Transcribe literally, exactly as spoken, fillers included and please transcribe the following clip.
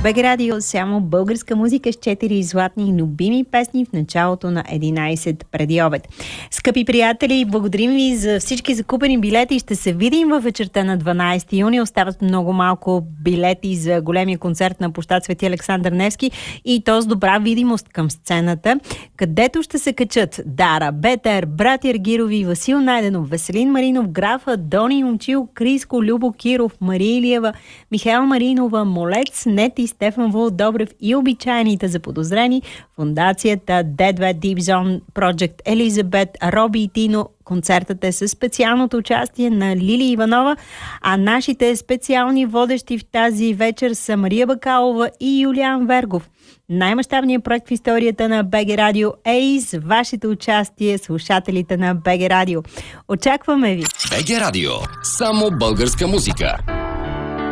БГ Радио, само българска музика с четири златни любими песни в началото на единайсет преди обед. Скъпи приятели, благодарим ви за всички закупени билети. Ще се видим във вечерта на дванайсети юни. Остават много малко билети за големия концерт на площад Свети Александър Невски и то с добра видимост към сцената, където ще се качат Дара, Бетер, Братя Аргирови, Васил Найденов, Веселин Маринов, Графа, Дони Момчил, Криско, Любо Киров, Мария Илиева, Михаел Маринова, Молец, Нети, Стефан Володобрев и обичайните заподозрени, фондацията Dead Wet Deep Zone Project Елизабет, Роби и Тино. Концертът е със специалното участие на Лили Иванова, а нашите специални водещи в тази вечер са Мария Бакалова и Юлиан Вергов. Най-мащабният проект в историята на БГ Радио е с вашето участие, слушателите на БГ Радио. Очакваме ви! БГ Радио. Само българска музика.